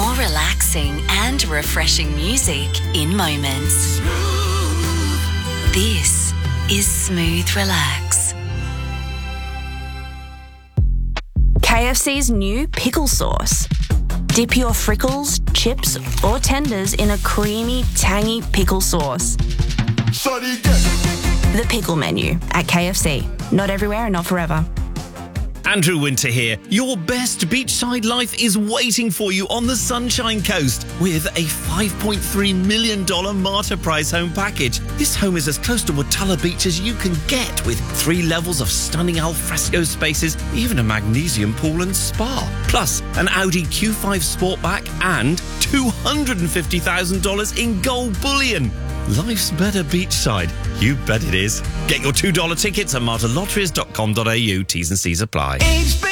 More relaxing and refreshing music in moments. This is Smooth Relax. KFC's new pickle sauce. Dip your frickles, chips, or tenders in a creamy, tangy pickle sauce. The pickle menu at KFC. Not everywhere and not forever. Andrew Winter here. Your best beachside life is waiting for you on the Sunshine Coast with a $5.3 million Marta Prize home package. This home is as close to Watala Beach as you can get, with 3 levels of stunning alfresco spaces, even a magnesium pool and spa. Plus, an Audi Q5 Sportback and $250,000 in gold bullion. Life's better beachside. You bet it is. Get your $2 tickets at martalotteries.com.au. T's and C's apply.